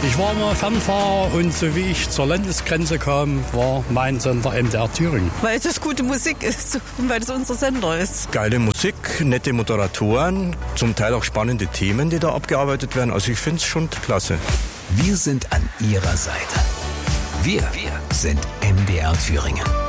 Ich war mal Fernfahrer und so wie ich zur Landesgrenze kam, war mein Sender MDR Thüringen. Weil es gute Musik ist und weil es unser Sender ist. Geile Musik, nette Moderatoren, zum Teil auch spannende Themen, die da abgearbeitet werden. Also ich finde es schon klasse. Wir sind an Ihrer Seite. Wir sind MDR Thüringen.